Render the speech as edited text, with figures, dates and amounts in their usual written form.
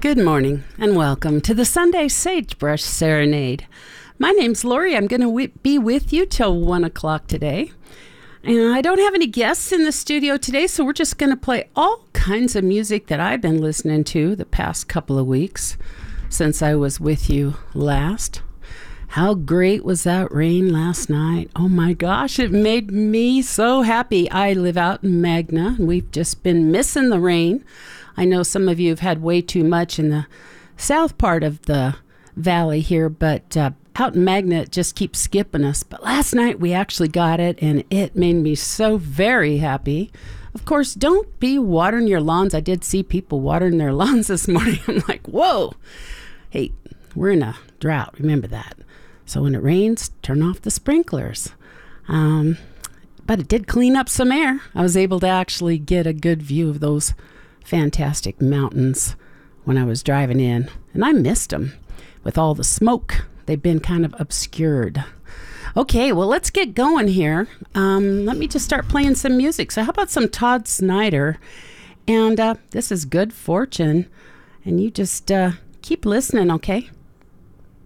Good morning and welcome to the Sunday Sagebrush Serenade. My name's Lori. I'm going to be with you till 1 o'clock today. And I don't have any guests in the studio today, so we're just going to play all kinds of music that I've been listening to the past couple of weeks since I was with you last. How great was that rain last night? Oh my gosh, it made me so happy. I live out in Magna, and we've just been missing the rain. I know some of you have had way too much in the south part of the valley here, but out in Magna, it just keeps skipping us. But last night, we actually got it, and it made me so very happy. Of course, don't be watering your lawns. I did see people watering their lawns this morning. I'm like, whoa. Hey, we're in a drought. Remember that. So when it rains, turn off the sprinklers. But it did clean up some air. I was able to actually get a good view of those fantastic mountains when I was driving in, and I missed them with all the smoke. They've been kind of obscured. Okay, well, let's get going here. Let me just start playing some music. So how about some Todd Snyder? And this is Good Fortune, and you just keep listening, okay?